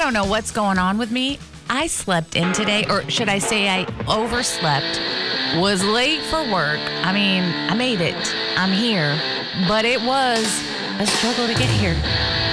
don't know what's going on with me. I slept in today, or should I say I overslept, was late for work. I mean, I made it. I'm here. But it was a struggle to get here.